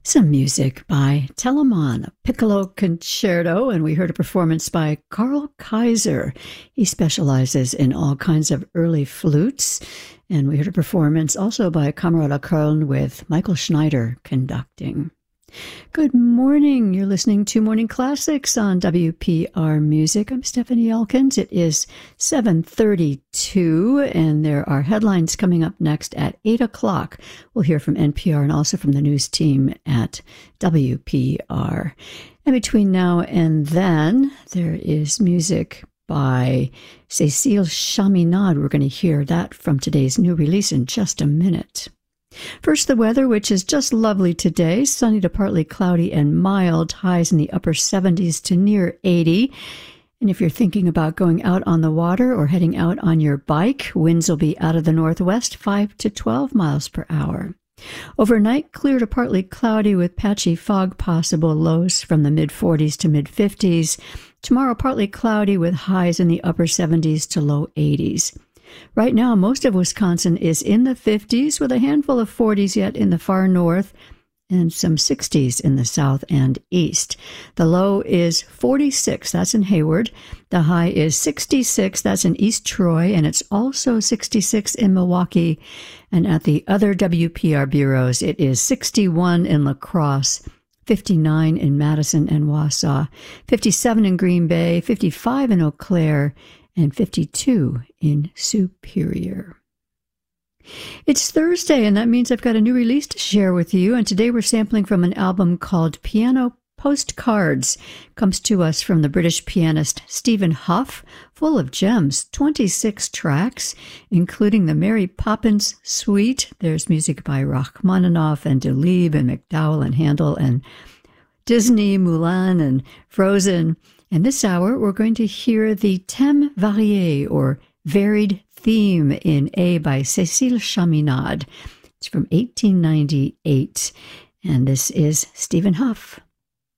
Some music by Telemann, a piccolo concerto, and we heard a performance by Carl Kaiser. He specializes in all kinds of early flutes, and we heard a performance also by Camerata Köln with Michael Schneider conducting. Good morning. You're listening to Morning Classics on WPR Music. I'm Stephanie Elkins. It is 7:32, and there are headlines coming up next at 8 o'clock. We'll hear from NPR and also from the news team at WPR. And between now and then, there is music by Cécile Chaminade. We're going to hear that from today's new release in just a minute. First, the weather, which is just lovely today. Sunny to partly cloudy and mild. Highs in the upper 70s to near 80. And if you're thinking about going out on the water or heading out on your bike, winds will be out of the northwest, 5 to 12 miles per hour. Overnight, clear to partly cloudy with patchy fog possible. Lows from the mid-40s to mid-50s. Tomorrow, partly cloudy with highs in the upper 70s to low 80s. Right now, most of Wisconsin is in the 50s with a handful of 40s yet in the far north and some 60s in the south and east. The low is 46, that's in Hayward. The high is 66, that's in East Troy, and it's also 66 in Milwaukee. And at the other WPR bureaus, it is 61 in La Crosse, 59 in Madison and Wausau, 57 in Green Bay, 55 in Eau Claire, and 52 in Superior. It's Thursday, and that means I've got a new release to share with you, and today we're sampling from an album called Piano Postcards. Comes to us from the British pianist Stephen Hough, full of gems, 26 tracks, including the Mary Poppins Suite. There's music by Rachmaninoff and Delibes and McDowell and Handel and Disney, Mulan and Frozen. And this hour, we're going to hear the Thème varié, or varied theme in A by Cécile Chaminade. It's from 1898, and this is Stephen Hough.